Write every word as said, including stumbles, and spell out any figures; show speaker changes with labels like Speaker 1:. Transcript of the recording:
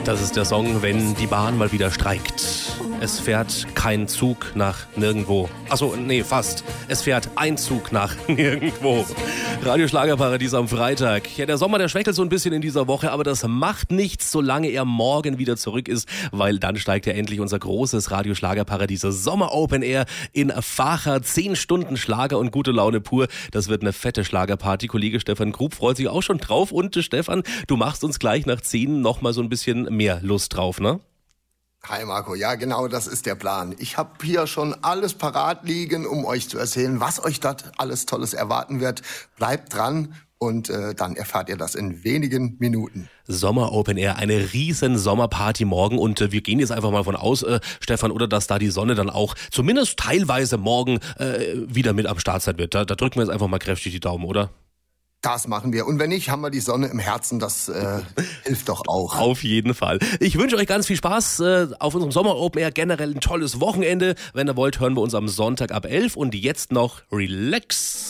Speaker 1: Das ist der Song, wenn die Bahn mal wieder streikt. Es fährt kein Zug nach nirgendwo. Achso, nee, fast. Es fährt ein Zug nach nirgendwo. Radio Schlagerparadies am Freitag. Ja, der Sommer, der schwächelt so ein bisschen in dieser Woche, aber das macht nichts, solange er morgen wieder zurück ist, weil dann steigt ja endlich unser großes Radio Schlagerparadies Sommer Open Air in Vacha. Zehn Stunden Schlager und gute Laune pur. Das wird eine fette Schlagerparty. Kollege Stefan Grub freut sich auch schon drauf. Und Stefan, du machst uns gleich nach zehn noch mal so ein bisschen mehr Lust drauf, ne?
Speaker 2: Hi Marco, ja genau, das ist der Plan. Ich habe hier schon alles parat liegen, um euch zu erzählen, was euch dort alles Tolles erwarten wird. Bleibt dran und äh, dann erfahrt ihr das in wenigen Minuten.
Speaker 1: Sommer Open Air, eine riesen Sommerparty morgen und äh, wir gehen jetzt einfach mal von aus, äh, Stefan, oder dass da die Sonne dann auch zumindest teilweise morgen äh, wieder mit am Start sein wird. Da, da drücken wir jetzt einfach mal kräftig die Daumen, oder?
Speaker 2: Das machen wir. Und wenn nicht, haben wir die Sonne im Herzen. Das äh, hilft doch auch.
Speaker 1: Auf jeden Fall. Ich wünsche euch ganz viel Spaß äh, auf unserem Sommer Open Air. Generell ein tolles Wochenende. Wenn ihr wollt, hören wir uns am Sonntag ab elf. Und jetzt noch Relax.